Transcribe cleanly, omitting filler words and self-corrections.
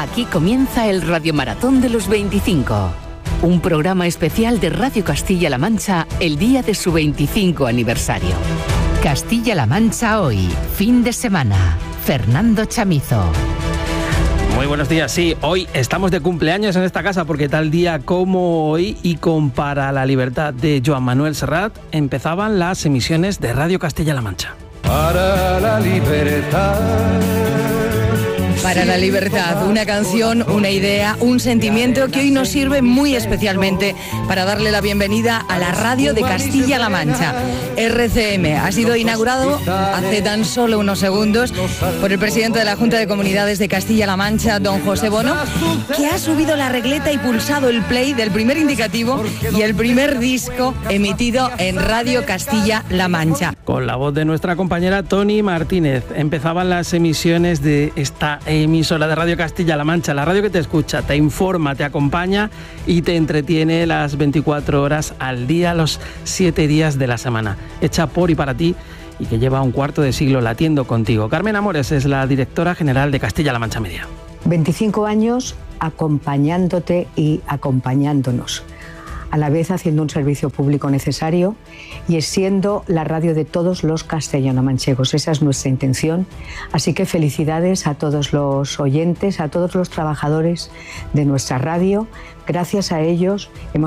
Aquí comienza el Radiomaratón de los 25. Un programa especial de Radio Castilla-La Mancha el día de su 25 aniversario. Castilla-La Mancha hoy, fin de semana. Fernando Chamizo. Muy buenos días, sí, hoy estamos de cumpleaños en esta casa porque tal día como hoy y con Para la Libertad de Joan Manuel Serrat empezaban las emisiones de Radio Castilla-La Mancha. Para la libertad. Para la libertad, una canción, una idea, un sentimiento que hoy nos sirve muy especialmente para darle la bienvenida a la radio de Castilla-La Mancha. RCM ha sido inaugurado hace tan solo unos segundos por el presidente de la Junta de Comunidades de Castilla-La Mancha, don José Bono, que ha subido la regleta y pulsado el play del primer indicativo y el primer disco emitido en Radio Castilla-La Mancha. Con la voz de nuestra compañera Toni Martínez empezaban las emisiones de esta emisora de Radio Castilla-La Mancha, la radio que te escucha, te informa, te acompaña y te entretiene las 24 horas al día, los 7 días de la semana, hecha por y para ti y que lleva un cuarto de siglo latiendo contigo. Carmen Amores es la directora general de Castilla-La Mancha Media. 25 años acompañándote y acompañándonos, a la vez haciendo un servicio público necesario y siendo la radio de todos los castellano-manchegos. Esa es nuestra intención. Así que felicidades a todos los oyentes, a todos los trabajadores de nuestra radio. Gracias a ellos hemos